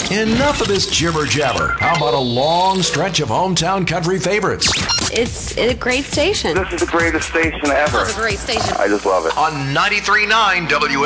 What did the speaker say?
Enough of this jibber jabber. How about a long stretch of hometown country favorites? It's a great station. This is the greatest station ever. It's a great station. I just love it. On 93.9 WM.